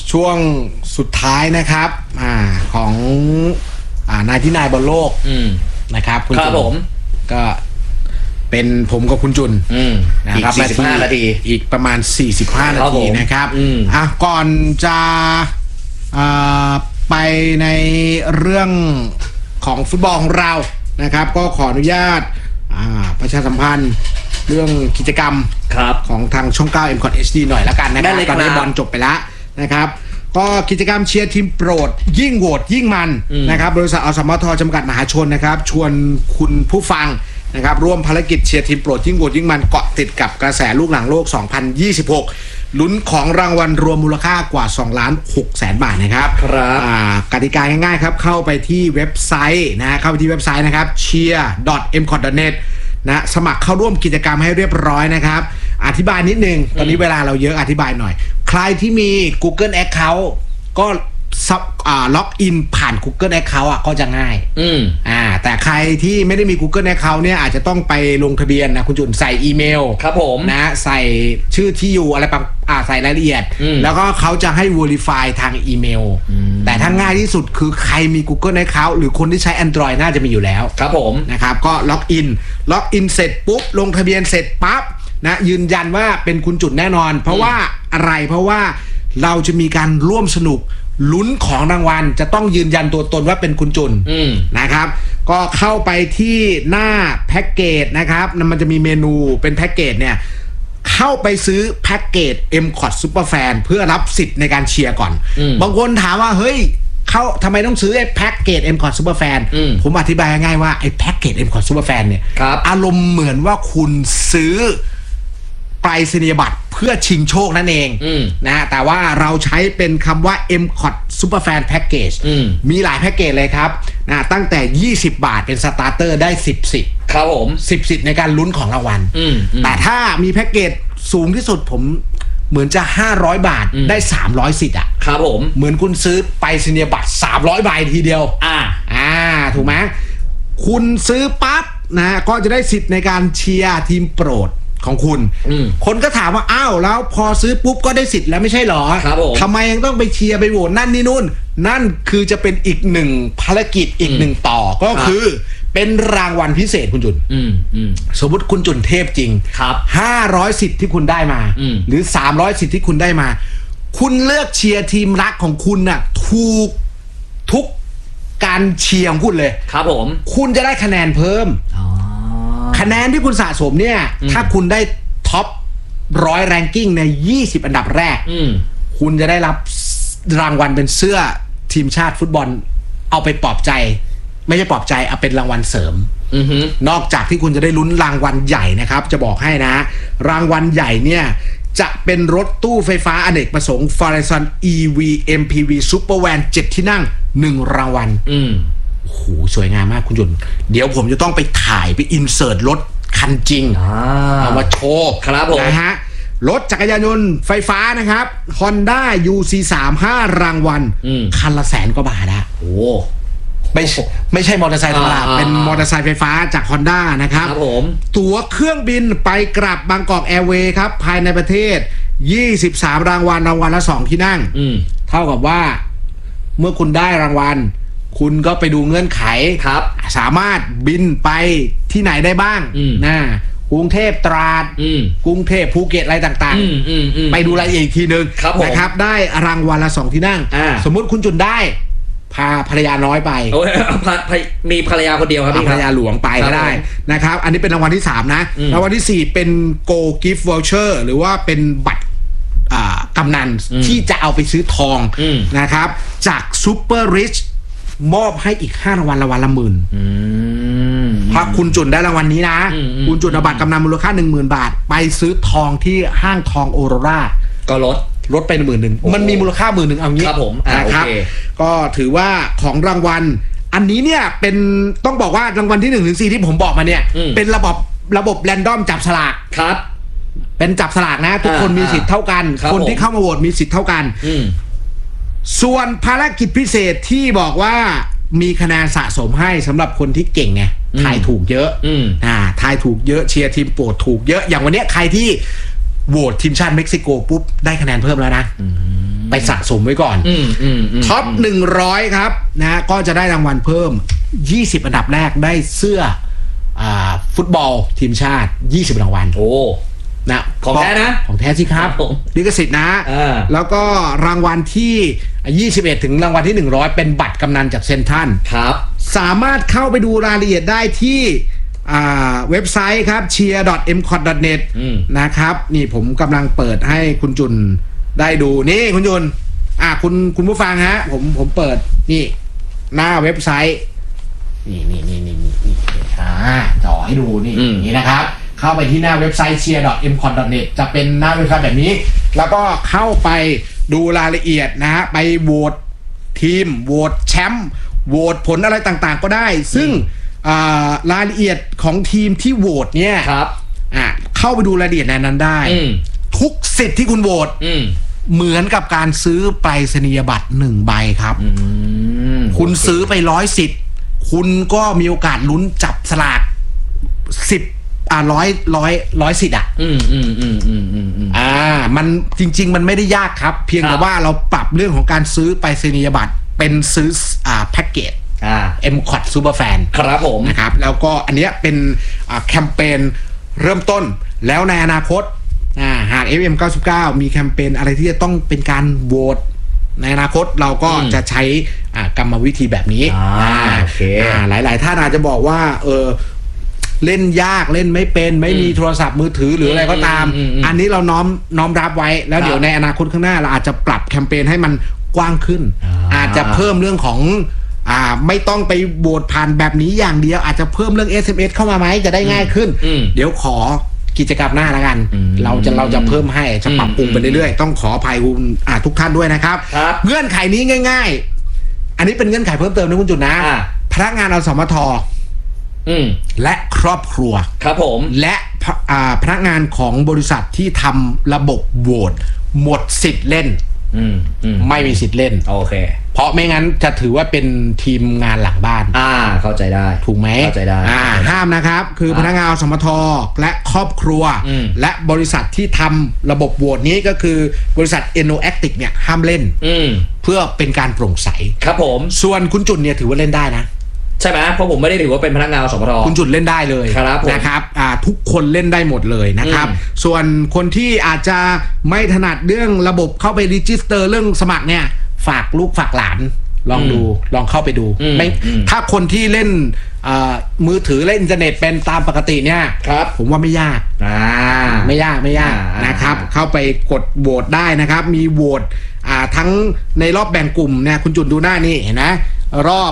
ช่วงสุดท้ายนะครับของนายที่นายบอลโลกนะครับคุณจุนผมก็เป็นผมกับคุณจุนนะครับ45 นาทีอีกประมาณ45 นาทีนะครับก่อนจะไปในเรื่องของฟุตบอลของเรานะครับก็ขออนุญาตประชาสัมพันธ์เรื่องกิจกรรมของทางช่อง9 M.COT HD หน่อยละกันนะครับตอนนี้บอลจบไปแล้วนะครับก็กิจกรรมเชียร์ทีมโปรดยิ่งโหวตยิ่งมันนะครับบริษัทอสมทจำกัดมหาชนนะครับชวนคุณผู้ฟังนะครับร่วมภารกิจเชียร์ทีมโปรดยิ่งโหวตยิ่งมันเกาะติดกับกระแสลูกหนังโลก 2026 ลุ้นของรางวัลรวมมูลค่ากว่า 2,600,000 บาทนะครับกติกาง่ายๆครับเข้าไปที่เว็บไซต์เข้าไปที่เว็บไซต์นะครับ cheer.mcot.net นะสมัครเข้าร่วมกิจกรรมให้เรียบร้อยนะครับอธิบายนิดนึงตอนนี้เวลาเราเยอะอธิบายหน่อยใครที่มี Google Account ก็ล็อกอินผ่าน Google Account ก็จะง่ายแต่ใครที่ไม่ได้มี Google Account เนี่ยอาจจะต้องไปลงทะเบียนนะคุณจุนใส่อีเมลครับผมนะใส่ชื่อที่อยู่อะไรใส่รายละเอียดแล้วก็เขาจะให้ Verify ทางอีเมลแต่ถ้าง่ายที่สุดคือใครมี Google Account หรือคนที่ใช้ Android น่าจะมีอยู่แล้วครับผมนะครับก็ล็อกอินเสร็จปุ๊บลงทะเบียนเสร็จปั๊บนะยืนยันว่าเป็นคุณจุนแน่นอนเพราะว่าอะไรเพราะว่าเราจะมีการร่วมสนุกลุ้นของรางวัลจะต้องยืนยันตัวตนว่าเป็นคุณจุนนะครับก็เข้าไปที่หน้าแพ็กเกจนะครับมันจะมีเมนูเป็นแพ็กเกจเนี่ยเข้าไปซื้อแพ็กเกจ M.COT Superfan เพื่อรับสิทธิ์ในการเชียร์ก่อนบางคนถามว่าเฮ้ยทำไมต้องซื้อไอ้แพ็กเกจ M.COT Superfan ผมอธิบายง่ายๆว่าไอ้แพ็กเกจ M.COT Superfan เนี่ยอารมณ์เหมือนว่าคุณซื้อไปรษณียบัตรเพื่อชิงโชคนั่นเองนะแต่ว่าเราใช้เป็นคำว่า M.COT Superfan Package มีหลายแพ็กเกจเลยครับนะตั้งแต่20 บาทเป็นสตาร์เตอร์ได้10 สิทธิ์ครับผม 10 สิทธิ์ในการลุ้นของรางวัลแต่ถ้ามีแพ็กเกจสูงที่สุดผมเหมือนจะ500 บาทได้300 สิทธิ์ครับผมเหมือนคุณซื้อไปรษณียบัตร300 ใบทีเดียวถูกไหมคุณซื้อปั๊บนะก็จะได้สิทธิ์ในการเชียร์ทีมโปรดของคุณคนก็ถามว่าอ้าวแล้วพอซื้อปุ๊บก็ได้สิทธิ์แล้วไม่ใช่หรอทำไมยังต้องไปเชียร์ไปโหวตนั่นนี่นู่นนั่นคือจะเป็นอีกหนึ่งภารกิจอีกหนึ่งต่อก็คือเป็นรางวัลพิเศษคุณจุนสมมติคุณจุนเทพจริง500 สิทธิ์ที่คุณได้มาหรือ300 สิทธิ์ที่คุณได้มาคุณเลือกเชียร์ทีมรักของคุณน่ะถูกทุกการเชียร์ของคุณเลยครับผมคุณจะได้คะแนนเพิ่มคะแนนที่คุณสะสมเนี่ยถ้าคุณได้ท็อป100แรงกิ้งใน20อันดับแรกคุณจะได้รับรางวัลเป็นเสื้อทีมชาติฟุตบอลเอาไปปลอบใจไม่ใช่ปลอบใจเอาเป็นรางวัลเสริมนอกจากที่คุณจะได้ลุ้นรางวัลใหญ่นะครับจะบอกให้นะรางวัลใหญ่เนี่ยจะเป็นรถตู้ไฟฟ้าอเนกประสงค์ Farizon EV MPV Supervan 7 ที่นั่ง1รางวัลโอ้โหสวยงามมากคุณจุนเดี๋ยวผมจะต้องไปถ่ายไปอินเสิร์ตรถคันจริงเอามาโชว์นะฮะรถจักรยานยนต์ไฟฟ้านะครับ Honda UC3 5 รางวัลคันละ100,000 กว่าบาทนะโอ้ไม่ใช่มอเตอร์ไซค์ธรรมดาเป็นมอเตอร์ไซค์ไฟฟ้าจาก Honda นะครับตั๋วเครื่องบินไปกลับบางกอกแอร์เวย์ครับภายในประเทศ23 รางวัลละ2 ที่นั่งเท่ากับว่าเมื่อคุณได้รางวัลคุณก็ไปดูเงื่อนไขครับสามารถบินไปที่ไหนได้บ้างนะกรุงเทพตราดกรุงเทพภูเก็ตอะไรต่างๆไปดูรายละเอียดอีกทีนึงนะครับได้รางวัลละ2 ที่นั่งสมมุติคุณจุนได้พาภรรยาน้อยไปมีภรรยาคนเดียวครับภรรยาหลวงไปก็ได้นะครับอันนี้เป็นรางวัลที่3นะรางวัลที่4เป็น Go Gift Voucher หรือว่าเป็นบัตรกำนันที่จะเอาไปซื้อทองนะครับจาก Super Richมอบให้อีก5 รางวัลละ10,000ถ้าคุณจุนได้รางวัลนี้นะคุณจุนเอาบัตรกำนันมูลค่า 10,000 บาทไปซื้อทองที่ห้างทองโอโรราก็ลดไป 10,000 มันมีมูลค่า 10,000 เอางี้ครับผมนะครับก็ถือว่าของรางวัลอันนี้เนี่ยเป็นต้องบอกว่ารางวัลที่1 ถึง 4ที่ผมบอกมาเนี่ยเป็นระบบแรนดอมจับฉลากครับเป็นจับฉลากนะทุกคนมีสิทธิ์เท่ากันคนที่เข้ามาโหวตมีสิทธิ์เท่ากันส่วนภารกิจพิเศษที่บอกว่ามีคะแนนสะสมให้สำหรับคนที่เก่งไงทายถูกเยอะทายถูกเยอะเชียร์ทีมโปรดถูกเยอะอย่างวันนี้ใครที่โหวตทีมชาติเม็กซิโกปุ๊บได้คะแนนเพิ่มแล้วนะไปสะสมไว้ก่อนท็อป100ครับนะก็จะได้รางวัลเพิ่ม20อันดับแรกได้เสื้อฟุตบอลทีมชาติ20รางวัลโอ้นะของแท้นะของแท้สิครับลิขสิทธิ์นะแล้วก็รางวัลที่21ถึงรางวัลที่100เป็นบัตรกำนันจากเซ็นทรัลครับสามารถเข้าไปดูรายละเอียดได้ที่เว็บไซต์ครับ cheer.mcot.net นะครับนี่ผมกำลังเปิดให้คุณจุนได้ดูนี่คุณจุนคุณผู้ฟังฮะผมเปิดนี่หน้าเว็บไซต์นี่จ่อให้ดูนี่นะครับเข้าไปที่หน้าเว็บไซต์ cheer.mcot.net จะเป็นหน้าเว็บไซต์แบบนี้แล้วก็เข้าไปดูรายละเอียดนะฮะไปโหวตทีมโหวตแชมป์โหวตผลอะไรต่างๆก็ได้ซึ่งรายละเอียดของทีมที่โหวตเนี่ยครับเข้าไปดูรายละเอียดในนั้นได้ทุกสิทธิ์ที่คุณโหวตเหมือนกับการซื้อไปรษณียบัตร1ใบครับคุณซื้อไป100สิทธิ์คุณก็มีโอกาสลุ้นจับสลาก100สิทธิ์มันจริงๆมันไม่ได้ยากครับเพียงแต่ว่าเราปรับเรื่องของการซื้อไปรษณียบัตรเป็นซื้อแพ็กเกจMCOT Superfan ครับผมนะครับแล้วก็อันนี้เป็นแคมเปญเริ่มต้นแล้วในอนาคตหาก FM 99มีแคมเปญอะไรที่จะต้องเป็นการโหวตในอนาคตเราก็จะใช้กรรมวิธีแบบนี้หลายๆท่านอาจจะบอกว่าเล่นยากเล่นไม่เป็นไม่มีโทรศัพท์มือถือหรืออะไรก็ตามอันนี้เราน้อมรับไว้แล้วเดี๋ยวในอนาคตข้างหน้าเราอาจจะปรับแคมเปญให้มันกว้างขึ้นอาจจะเพิ่มเรื่องของไม่ต้องไปโหวตผ่านแบบนี้อย่างเดียวอาจจะเพิ่มเรื่อง SMS เข้ามาไหมจะได้ง่ายขึ้นเดี๋ยวขอกิจกรรมหน้าแล้วกันเราจะเพิ่มให้จะปรับปรุงไปเรื่อยๆต้องขออภัยคุณทุกท่านด้วยนะครับเงื่อนไขนี้ง่ายๆอันนี้เป็นเงื่อนไขเพิ่มเติมนะคุณจุนนะพนักงานอสมทและครอบครัวครับผมและพนักงานของบริษัทที่ทำระบบโหวตหมดสิทธิ์เล่นไม่มีสิทธิ์เล่นโอเคเพราะไม่งั้นจะถือว่าเป็นทีมงานหลังบ้านเข้าใจได้ถูกไหมเข้าใจได้ห้ามนะครับคือพนักงานอสมทและครอบครัวและบริษัทที่ทำระบบโหวตนี้ก็คือบริษัท Enoactic เนี่ยห้ามเล่นเพื่อเป็นการโปร่งใสครับผมส่วนคุณจุนเนี่ยถือว่าเล่นได้นะใช่ไหมเพราะผมไม่ได้ถือว่าเป็นพนักงานอสมทคุณจุดเล่นได้เลยนะครับทุกคนเล่นได้หมดเลยนะครับส่วนคนที่อาจจะไม่ถนัดเรื่องระบบเข้าไปรีจิสเตอร์เรื่องสมัครเนี่ยฝากลูกฝากหลานลองเข้าไปดูไม่ถ้าคนที่เล่นมือถือเล่นอินเทอร์เน็ตเป็นตามปกติเนี่ยผมว่าไม่ยากไม่ยากนะครับเข้าไปกดโหวตได้นะครับมีโหวตทั้งในรอบแบ่งกลุ่มเนี่ยคุณจุดดูหน้านี่เห็นไหมรอบ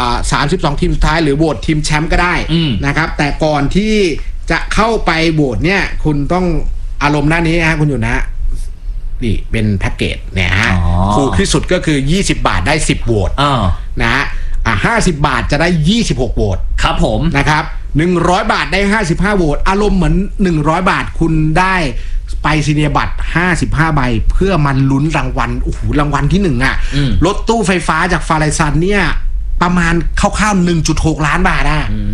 32ทีมสุดท้ายหรือโหวตทีมแชมป์ก็ได้นะครับแต่ก่อนที่จะเข้าไปโหวตเนี่ยคุณต้องอารมณ์หน้านี้ฮะคุณอยู่นะนี่เป็นแพ็กเกจเนี่ยฮะถูกที่สุดก็คือ20บาทได้10โหวตนะฮะ50บาทจะได้26โหวตครับผมนะครับ100บาทได้55โหวตอารมณ์เหมือน100บาทคุณได้ไปรษณียบัตร55ใบเพื่อมันลุ้นรางวัลโอ้โหรางวัลที่1รถตู้ไฟฟ้าจากฟาไรซันเนี่ยประมาณคร่าวๆ 1.6 ล้านบาท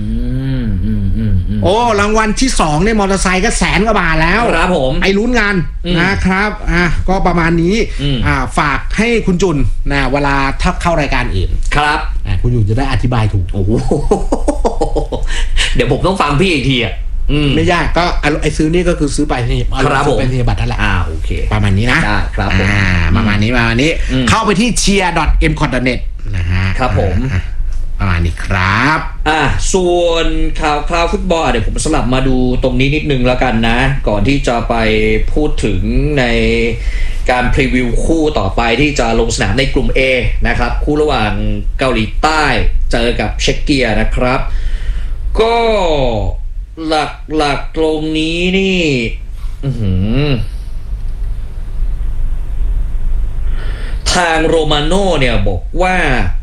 โอ้รางวัลที่2เนี่ยมอเตอร์ไซค์ก็100,000 กว่าบาทแล้วครับผมไอ้ลุ้นงานนะครับก็ประมาณนี้ฝากให้คุณจุนนะเวลาถ้าเข้ารายการอื่นครับคุณจุนจะได้อธิบายถูกโอ้โหเดี๋ยวผมต้องฟังพี่อีกทีไม่ยากก็ไอ้ซื้อนี่ก็คือซื้อไปที่เป็นธนบัตรนั่นแหละโอเคประมาณนี้นะครับประมาณนี้เข้าไปที่ cheer.mcot.net นะฮะครับผมประมาณนี้ครับส่วนข่าวฟุตบอลเดี๋ยวผมสลับมาดูตรงนี้นิดนึงแล้วกันนะก่อนที่จะไปพูดถึงในการพรีวิวคู่ต่อไปที่จะลงสนามในกลุ่ม A นะครับคู่ระหว่างเกาหลีใต้เจอกับเช็กเกียนะครับก็หลักตรงนี้นี่ทางโรมาโน่เนี่ยบอกว่า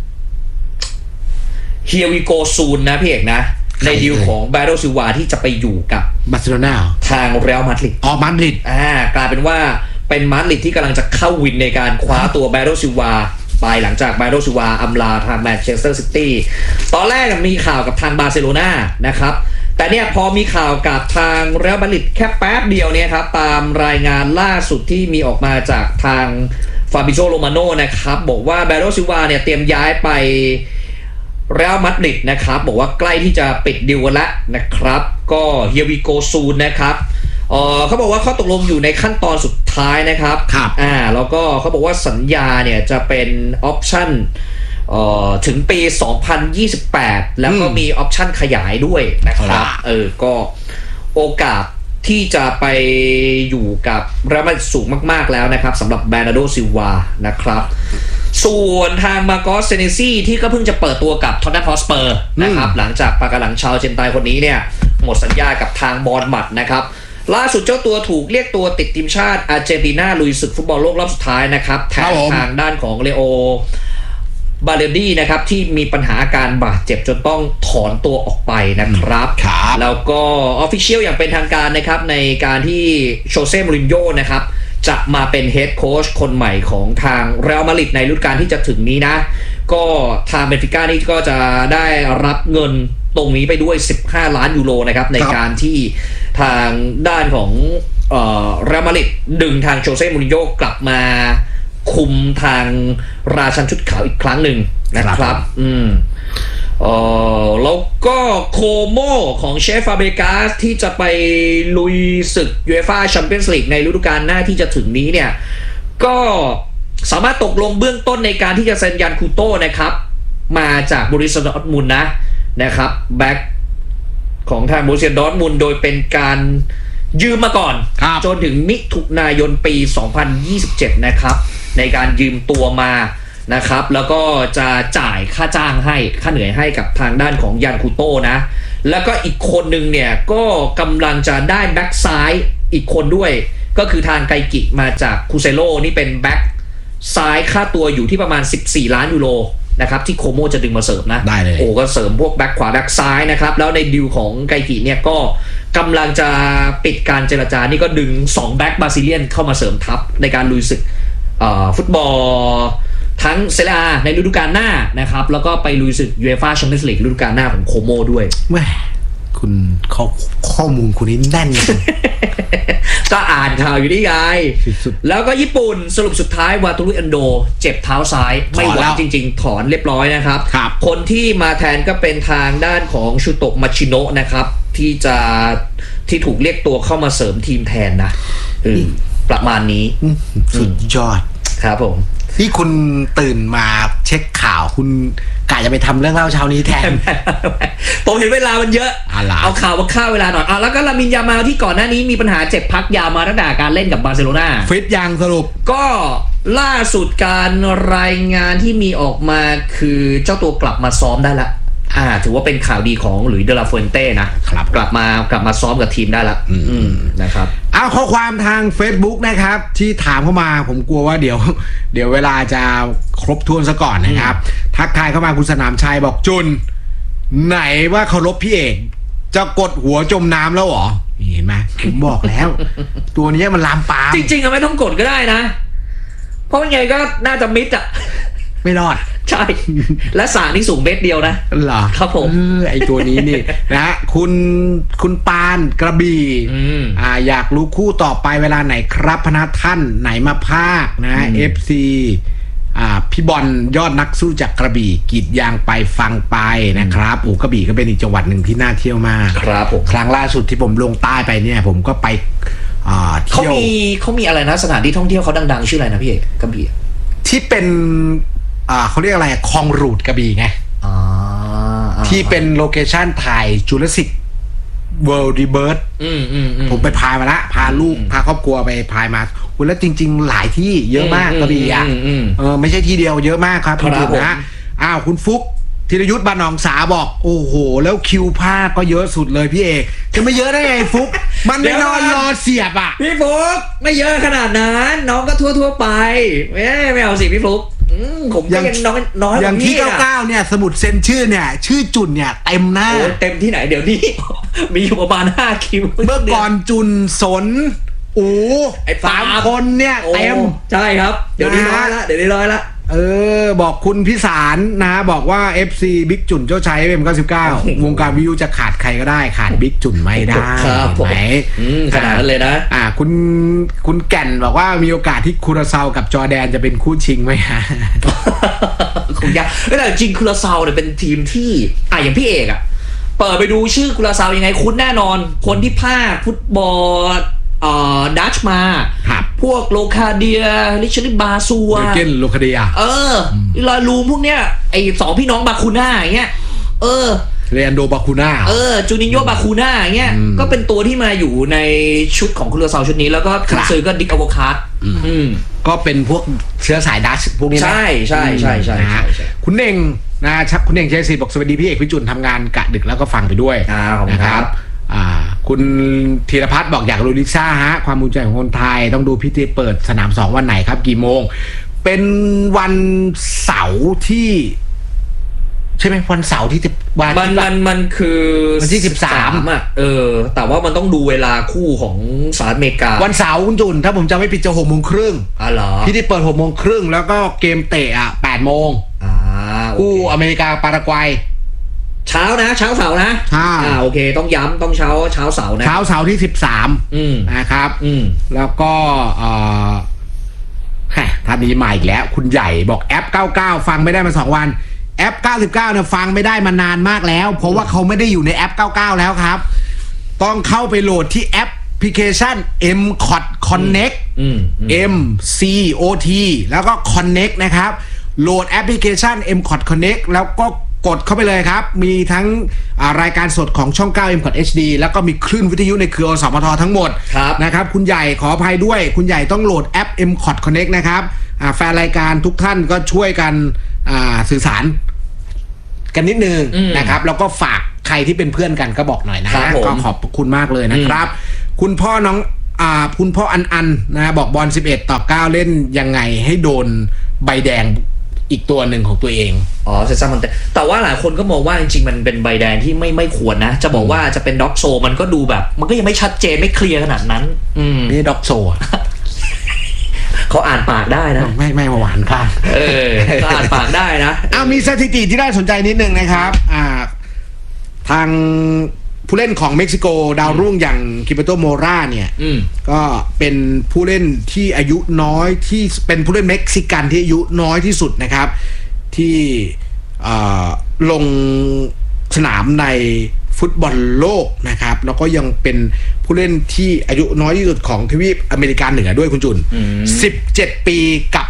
Here we go soon นะพี่เอกนะในดีลของแบรโดซิลวาที่จะไปอยู่กับบาร์เซโลนาทางเรอัลมาดริดมาดริดกลายเป็นว่าเป็นมาดริดที่กำลังจะเข้าวินในการคว้าตัวแบรโดซิลวาไปหลังจากแบรโดซิลวาอำลาทางแมนเชสเตอร์ซิตี้ตอนแรกมีข่าวกับทางบาร์เซโลนานะครับแต่เนี่ยพอมีข่าวกับทางเรอัลมาดริดแค่แป๊บเดียวเนี่ยครับตามรายงานล่าสุดที่มีออกมาจากทางฟาบิโซโรมาโนนะครับบอกว่าเบโรซิลวาเนี่ยเตรียมย้ายไปเรอัลมาดริดนะครับบอกว่าใกล้ที่จะปิดดีลกันแล้วนะครับก็เฮียวีโกซูนนะครับเขาบอกว่าเขาตกลงอยู่ในขั้นตอนสุดท้ายนะครับแล้วก็เขาบอกว่าสัญญาเนี่ยจะเป็นออปชั่นถึงปี 2028 แล้วก็มีออปชั่นขยายด้วยนะครับก็โอกาสที่จะไปอยู่กับเรอัลมาดริดสูงมากๆแล้วนะครับสำหรับเบร์นาร์โดซิลวานะครับส่วนทางมาโกสเซเนซี่ที่ก็เพิ่งจะเปิดตัวกับท็อตแนมฮอตสเปอร์นะครับหลังจากปากกาหลังชาวเจนไตคนนี้เนี่ยหมดสัญญากับทางบอร์นมัดนะครับล่าสุดเจ้าตัวถูกเรียกตัวติดทีมชาติอาร์เจนตินาลุยศึกฟุตบอลโลกรอบสุดท้ายนะครับแทนทางด้านของเลโอบาเลดี้นะครับที่มีปัญหาอาการบาดเจ็บจนต้องถอนตัวออกไปนะครับแล้วก็ออฟฟิเชียลอย่างเป็นทางการนะครับในการที่โชเซ่มูรินโญ่นะครับจะมาเป็นเฮดโค้ชคนใหม่ของทางเรอัลมาดริดในฤดูกาลที่จะถึงนี้นะก็ทางเบนฟิก้านี่ก็จะได้รับเงินตรงนี้ไปด้วย15 ล้านยูโรนะครับในการที่ทางด้านของเรอัลมาดริดดึงทางโชเซ่มูรินโญ่กลับมาคุมทางราชันชุดขาวอีกครั้งหนึ่งนะครับแล้วก็โคโมของเชฟฟาเบกาสที่จะไปลุยศึกยูเอฟ่าแชมเปี้ยนส์ลีกในฤดูกาลหน้าที่จะถึงนี้เนี่ยก็สามารถตกลงเบื้องต้นในการที่จะเซ็นยันคูโต้นะครับมาจากบริษัทดอร์ทมุนด์นะครับแบ็คของทางบริษัทดอร์ทมุนด์โดยเป็นการยืมมาก่อนจนถึงมิถุนายนปี 2027 นะครับในการยืมตัวมานะครับแล้วก็จะจ่ายค่าจ้างให้ค่าเหนื่อยให้กับทางด้านของยันคูโต้นะแล้วก็อีกคนหนึ่งเนี่ยก็กำลังจะได้แบ็กซ้ายอีกคนด้วยก็คือทางไกกิมาจากคูเซโร่นี่เป็นแบ็กซ้ายค่าตัวอยู่ที่ประมาณ14 ล้านยูโรนะครับที่โคโมจะดึงมาเสริมนะได้เลยก็เสริมพวกแบ็กขวาแบ็กซ้ายนะครับแล้วในดีลของไกกิเนี่ยก็กำลังจะปิดการเจรจานี่ก็ดึง2แบ็กบราซิเลียนเข้ามาเสริมทัพในการลุยศึกฟุตบอลทั้งเซเรียในฤดูกาลหน้านะครับแล้วก็ไปลุยศึกยูเอฟ่าแชมเปี้ยนส์ลีกฤดูกาลหน้าของโคโมด้วยแม่คุณข้อมูลคุณนี่แน่นก็อ่านข่าวอยู่นี่ไงแล้วก็ญี่ปุ่นสรุปสุดท้ายวาตูรุเอนโดเจ็บเท้าซ้ายไม่ไหวจริงๆถอนเรียบร้อยนะครับคนที่มาแทนก็เป็นทางด้านของชูโตะมาชิโนะนะครับที่ถูกเรียกตัวเข้ามาเสริมทีมแทนนะประมาณนี้สุดยอดครับผมที่คุณตื่นมาเช็คข่าวคุณกะจะไปทำเรื่องเล่าเช้านี้แทนผมเห็นเวลามันเยอะเอาข่าวมาฆ่าเวลาหน่อยแล้วก็ลามินยามาลที่ก่อนหน้านี้มีปัญหาเจ็บพักยาวมาตั้งแต่การเล่นกับบาร์เซโลนาฟิตยังสรุปก็ล่าสุดการรายงานที่มีออกมาคือเจ้าตัวกลับมาซ้อมได้ละถือว่าเป็นข่าวดีของหลุยส์เดลาฟูเอนเต้นะครับกลับมาซ้อมกับทีมได้ละนะครับเอาข้อความทาง Facebook นะครับที่ถามเข้ามาผมกลัวว่าเดี๋ยวเวลาจะครบถ้วนซะก่อนนะครับทักทายเข้ามาคุณสนามชัยบอกจุนไหนว่าเคารพพี่เอกจะกดหัวจมน้ำแล้วเหรอเห็นไหมผมบอกแล้ว ตัวนี้มันลามปามจริงๆไม่ต้องกดก็ได้นะเพราะยังไงก็น่าจะมิดอ่ะไม่รอดใช่และสานี่สูงเมตรเดียวนะเหรอครับผมไอตัวนี้นี่ นะคุณปานกระบี่อยากรู้คู่ต่อไปเวลาไหนครับพนักท่านไหนมาภาคนะ FC พี่บอลยอดนักสู้จากกระบี่กีดยางไปฟังไปนะครับกระบี่ก็เป็นอีกจังหวัดหนึ่งที่น่าเที่ยวมากครับผมครั้งล่าสุดที่ผมลงใต้ไปเนี่ยผมก็ไปเขามีอะไรนะสถานที่ท่องเที่ยวเขาดังๆชื่ออะไรนะพี่เอกกระบี่ที่เป็นเขาเรียกอะไรคลองรูดกระบี่ไงที่เป็นโลเคชั่นถ่ายจูราสสิกเวิลด์รีเบิร์ธผมไปพายมาละพาลูกพาครอบครัวไปพายมาแล้วจริงๆหลายที่เยอะมากกระบี่ไม่ใช่ที่เดียวเยอะมากครับคุณถึงนะคุณฟุกธีรยุทธบานหนองสาบอกโอ้โหแล้วคิวภาคก็เยอะสุดเลยพี่เอกจะไม่เยอะได้ไงฟุกมันไม่นอนรอเสียบพี่ฟุกไม่เยอะขนาดนั้นน้องก็ทั่วไปไม่เอาสิพี่ฟุกผมยังน้อยอย่างที่99เนี่ยสมุดเซ็นชื่อเนี่ยชื่อจุนเนี่ยเต็มหน้าเต็มที่ไหนเดี๋ยวนี้มีอยู่ประมาณ5คิวเมื่อก่อนจุนสน3คนเนี่ยเต็มใช่ครับเดี๋ยวนี้น้อยละบอกคุณพิสารนะบอกว่า FC บิ๊กจุ่นเจ้าชาย FM99 วงการวิทยุจะขาดใครก็ได้ขาดบิ๊กจุ่นไม่ได้ไหมขนาดนั้นเลยนะคุณแก่นบอกว่ามีโอกาสที่คูราซาวกับจอร์แดนจะเป็นคู่ชิงไหมฮะคงยากแต่จริงคูราซาวเนี่ยเป็นทีมที่อย่างพี่เอกเปิดไปดูชื่อคูราซาวยังไงคุ้นแน่นอนคนที่พากฟุตบอลดัชมาพวกโลคาเดียลิชลิบาซัวเกนโลคาเดียลอยลูมพวกเนี้ยไอ้สองพี่น้องบาคูน่าอย่างเงี้ยเรอันโดบาคูน่าจูนิโญบาคูน่าอย่างเงี้ยก็เป็นตัวที่มาอยู่ในชุดของคูราซาวชุดนี้แล้วก็คุณซื้อก็ดิกอโวคาร์ดก็เป็นพวกเชื้อสายดัชพวกนี้นะใช่คุณเน่งนะครับคุณเน่งเชสิบอกสวัสดีพี่เอกพี่จุนทำงานกะดึกแล้วก็ฟังไปด้วยนะครับคุณธีรพัฒน์บอกอยากรู้ลิซ่าฮะความภูมิใจของคนไทยต้องดูพิธีเปิดสนาม2วันไหนครับกี่โมงเป็นวันเสาร์ที่ใช่ไหมวันเสาร์ที่มันคือวันที่13 แต่ว่ามันต้องดูเวลาคู่ของสหรัฐอเมริกาวันเสาร์คุณจุนถ้าผมจำไม่ผิดจะ6:30นเหรอพิธีเปิด6:30นแล้วก็เกมเตะ8 โมงคู่อเมริกาปารากวัยเช้าเสาร์นะโอเคต้องย้ำต้องเช้าเสาร์นะเช้าเสาร์ที่13นะครับแล้วก็ท่านนี้มาอีกแล้วคุณใหญ่บอกแอป99ฟังไม่ได้มา2วันแอป99เนี่ยฟังไม่ได้มานานมากแล้วเพราะว่าเขาไม่ได้อยู่ในแอป99แล้วครับต้องเข้าไปโหลดที่แอปพลิเคชัน MCOT Connect MCOT แล้วก็ Connect นะครับโหลดแอปพลิเคชัน MCOT Connect แล้วก็กดเข้าไปเลยครับมีทั้งรายการสดของช่อง9 MCOT HD แล้วก็มีคลื่นวิทยุในเครืออสมททั้งหมดนะครับคุณใหญ่ขออภัยด้วยคุณใหญ่ต้องโหลดแอป MCOT Connect นะครับแฟนรายการทุกท่านก็ช่วยกันสื่อสารกันนิดนึงนะครับแล้วก็ฝากใครที่เป็นเพื่อนกันก็บอกหน่อยนะก็ขอบคุณมากเลยนะครับคุณพ่อน้องคุณพ่ออันนะบอกบอล11-9เล่นยังไงให้โดนใบแดงอีกตัวหนึ่งของตัวเองเซซ่ามันแต่ว่าหลายคนก็มองว่าจริงๆมันเป็นใบแดงที่ไม่ควรนะจะบอกว่าจะเป็นด็อกโซมันก็ดูแบบมันก็ยังไม่ชัดเจนไม่เคลียร์ขนาดนั้นนี่ด็อกโซเขาอ่านปากได้นะไม่หวานค่ะเขาอ่านปากได้นะมีสถิติที่น่าสนใจนิดนึงนะครับทางผู้เล่นของเม็กซิโกดาวรุ่งอย่างคิเปโตโมราเนี่ยก็เป็นผู้เล่นที่อายุน้อยที่เป็นผู้เล่นเม็กซิกันที่อายุน้อยที่สุดนะครับที่ลงสนามในฟุตบอลโลกนะครับแล้วก็ยังเป็นผู้เล่นที่อายุน้อยที่สุดของทวีปอเมริกาเหนือด้วยคุณจุน17 ปีกับ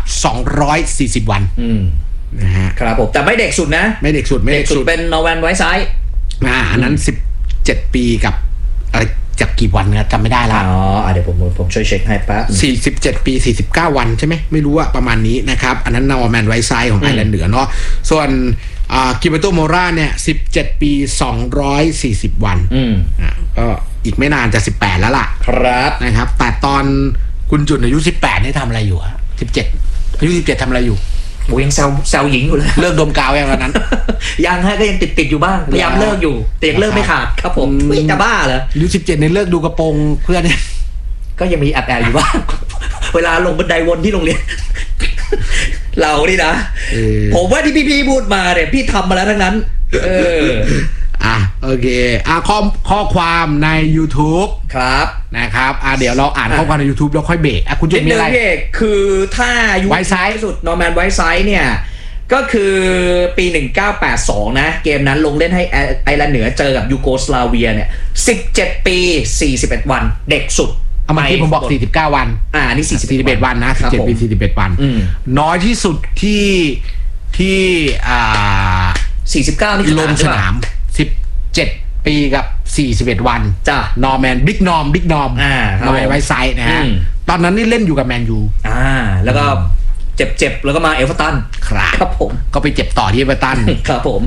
240 วันนะฮะครับผมแต่ไม่เด็กสุดนะไม่เด็กสุดเป็นนอร์แวนไวท์ไซด์อันนั้น17 ปีกับอะไรจากกี่วันนะจำไม่ได้ละเดี๋ยวผมช่วยเช็คให้แป๊บ 47 ปี49 วันใช่ไหมไม่รู้อะประมาณนี้นะครับอันนั้นนอร์แมนไวท์ไซด์ของไอร์แลนด์เหนือเนาะส่วนกิเบโตโมราเนี่ย17 ปี240 วันก็อีกไม่นานจะ18แล้วล่ะครับนะครับแต่ตอนคุณจุนอายุ18นี่ทำอะไรอยู่อะ17อายุ17ทำอะไรอยู่ยังแซวหญิงอยู่เลยเลิกดมกาวยังตอนนั้นยังฮะก็ยังติดอยู่บ้างพยายามเลิกอยู่แต่ยังเลิกไม่ขาดครับผมจะบ้าเหรออายุ17เนี่ยเลิกดูกระโปรงเพื่อนเนี่ยก็ยังมีแอบอยู่บ้างเวลาลงบันไดวนที่โรงเรียนเรานี่นะผมว่าที่พี่พูดมาเนี่ยพี่ทำมาแล้วทั้งนั้นโอเคข้อความใน YouTube ครับนะครับเดี๋ยวเราอ่านข้อความใน YouTube แล้วค่อยเบรกคุณจุดมีอะไรคือถ้ายุคที่สุดนอร์แมนไวท์ไซด์เนี่ยก็คือปี1982นะเกมนั้นลงเล่นให้ไอร์แลนด์เหนือเจอกับยูโกสลาเวียเนี่ย17 ปี41 วันเด็กสุดเมื่อกี้ผมบอก49 วันนี่ 41 วันนะ17 ปี41 วันน้อยที่สุดที่ 49นี่ลงสนาม17 ปีกับ41 วันจ้ะนอร์แมนบิ๊กนอร์มนอร์แมนไวท์ไซด์นะฮะตอนนั้นนี่เล่นอยู่กับแมนยูแล้วก็เจ็บแล้วก็มาเอเวอร์ตันครับผมก็ไปเจ็บต่อที่เอเวอร์ตันครับผม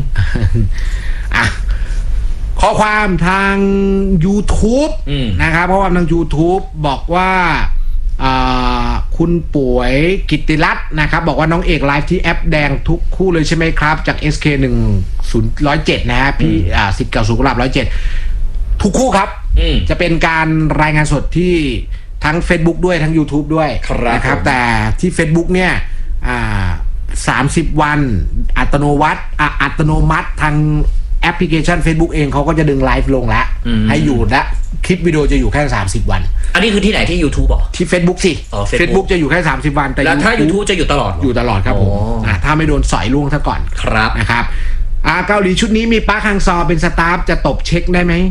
ข้อความทาง YouTube นะครับเพราะว่าทาง YouTube บอกว่าคุณป่วยกิตติรัตน์นะครับบอกว่าน้องเอกไลฟ์ที่แอปแดงทุกคู่เลยใช่ไหมครับจาก SK107 นะฮะพี่สิทธิ์เก่าสุขุมวิท107ทุกคู่ครับจะเป็นการรายงานสดที่ทั้ง Facebook ด้วยทั้ง YouTube ด้วยนะครับแต่ที่ Facebook เนี่ยส 30 วันอัตโนมัติทางแอปพลิเคชัน Facebook เองเขาก็จะดึงไลฟ์ลงแล้วให้อยู่และคลิปวิดีโอจะอยู่แค่30 วันอันนี้คือที่ไหนที่ YouTube หรอที่ Facebook สิ Facebook จะอยู่แค่30 วันแต่ถ้า YouTube จะอยู่ตลอดครับผมถ้าไม่โดนสอยล่วงซะก่อนครับนะครับเกาหลีชุดนี้มีปาร์คฮังซอเป็นสตาฟจะตบเช็คได้ไหม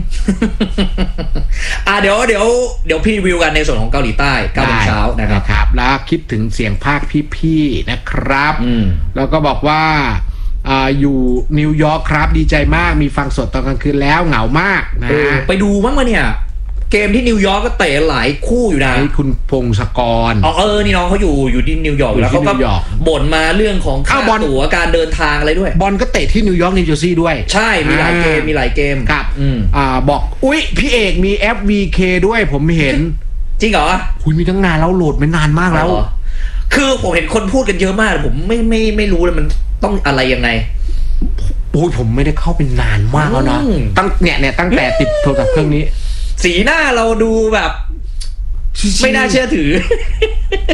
เดี๋ยวพี่รีวิวกันในส่วนของเกาหลีใต้9 โมงเช้านะครับแล้วคิดถึงเสียงภาคพี่ๆนะครับแล้วก็บอกว่าอยู่นิวยอร์กครับดีใจมากมีฟังสดตอนกลางคืนแล้วเหงามากนะไปดูบ้างมาเนี่ยเกมที่นิวยอร์กก็เตะหลายคู่อยู่นะคุณพงศกรนี่น้องเขาอยู่ที่นิวยอร์กแล้วเขาก็บ่นมาเรื่องของค่าตั๋วการเดินทางอะไรด้วยบอลก็เตะที่นิวยอร์กนิวเจอร์ซีย์ด้วยใช่มีหลายเกมครับบอกอุ๊ยพี่เอกมี FVK ด้วยผมเห็นจริงเหรอคุณมีตั้งนานแล้วโหลดไม่นานมากแล้วคือผมเห็นคนพูดกันเยอะมากผมไม่รู้เลยมันต้องอะไรยังไงโอ้ยผมไม่ได้เข้าเป็นนานมากแล้วนะตั้งแต่ติดโทรศัพท์เครื่องนี้สีหน้าเราดูแบบไม่น่าเชื่อถือไม่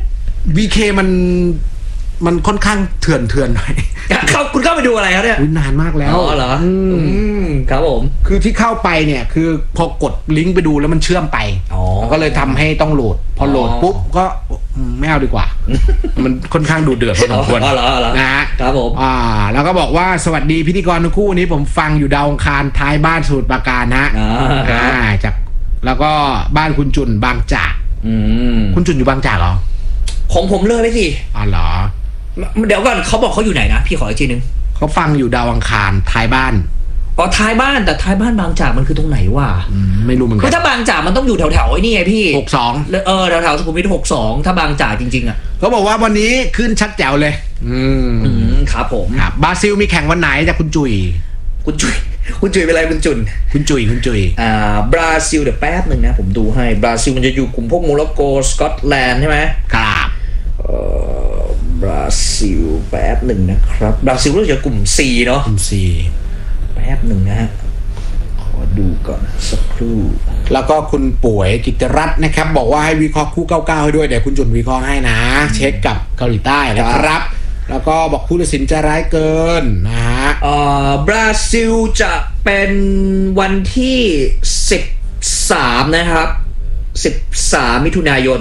VK มันค่อนข้างเถื่อนหน่อยคุณเข้าไปดูอะไรครับเนี่ยนานมากแล้วเหรอครับผมคือที่เข้าไปเนี่ยคือพอกดลิงก์ไปดูแล้วมันเชื่อมไปก็เลยทำให้ต้องโหลดพอโหลดปุ๊บก็ไม่เอาดีกว่ามันค่อนข้างดูเดือดพอสมควรนะฮะครับผมแล้วก็บอกว่าสวัสดีพิธีกรทุกคู่นี้ผมฟังอยู่ดาวอังคารท้ายบ้านสมุทรปราการฮะจากแล้วก็บ้านคุณจุนบางจากคุณจุนอยู่บางจากเหรอของผมเลยไปสิเหรอเดี๋ยวก่อนเขาบอกเขาอยู่ไหนนะพี่ขออีกทีนึงเขาฟังอยู่ดาวอังคารท้ายบ้านท้ายบ้านแต่ท้ายบ้านบางจากมันคือตรงไหนวะไม่รู้เหมือนกันคือถ้าบางจากมันต้องอยู่แถวๆไอ้นี่ไงพี่ 62 แถวๆสุขุมวิท62ถ้าบางจากจริงๆเขาบอกว่าวันนี้ขึ้นชัดแจ๋วเลยครับผมครับบราซิลมีแข่งวันไหนจากคุณจุ๋ยเป็นไรคุณจุนคุณจุ๋ยบราซิลเดี๋ยวแป๊บนึงนะผมดูให้บราซิลมันจะอยู่กลุ่มพวกโมร็อกโกสกอตแลนด์ใช่ไหมครับบราซิลแป๊บหนึ่งนะครับบราซิลรู้จักกลุ่ม C เนาะกลุ่ม C แป๊บหนึ่งนะฮะขอดูก่อนสักครู่แล้วก็คุณป่วยกิตติรัตน์นะครับบอกว่าให้วิเคราะห์คู่99ให้ด้วยเดี๋ยวคุณจุนวิเคราะห์ให้นะเช็คกับเกาหลีใต้นะครับแล้วก็บอกผู้ตัดสินจะร้ายเกินนะฮะบราซิลจะเป็นวันที่13นะครับ13 มิถุนายน